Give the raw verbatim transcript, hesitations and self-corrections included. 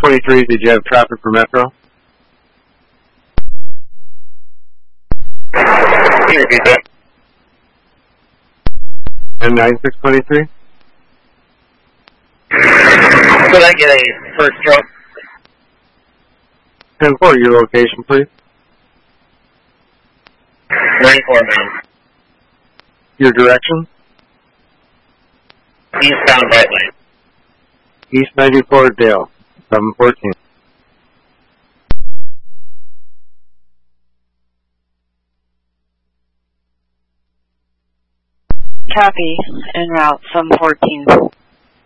twenty-three, did you have traffic for Metro? Can you repeat that? And ninety-six twenty-three? Could I get a first stroke? ten four, your location, please. ninety-four, ma'am. Your direction? Eastbound right lane. East ninety-four, Dale, seven fourteen. Copy, en route, seven fourteen.